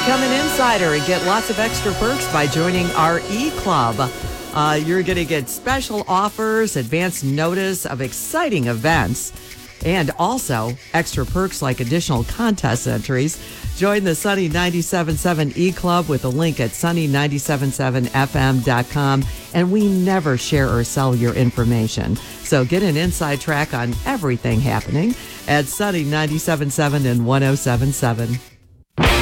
Become an insider and get lots of extra perks by joining our e-club. You're going to get special offers, advance notice of exciting events, and also extra perks like additional contest entries. Join the Sunny 97.7 e-club with a link at sunny977fm.com. And we never share or sell your information. So get an inside track on everything happening at Sunny 97.7 and 107.7.